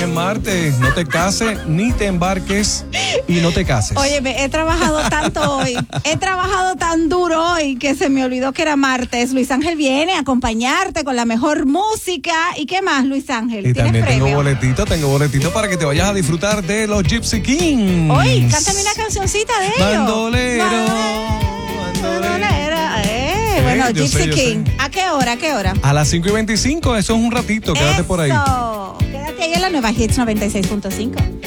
es martes. No te cases, ni te embarques y no te cases. Óyeme, he trabajado tanto hoy, he trabajado tan duro hoy que se me olvidó que era martes. Luis Ángel viene a acompañarte con la mejor música. ¿Y qué más, Luis Ángel? Y ¿Tienes también premio? tengo boletito para que te vayas a disfrutar de los Gypsy Kings. Oye, cántame una cancioncita de ellos. Bandolero. Bandolera. Bueno, yo Gypsy sé. King. ¿A qué hora? A las 5:25, eso es un ratito, quédate por ahí. Eso. Quédate ahí en la nueva Hits 96.5.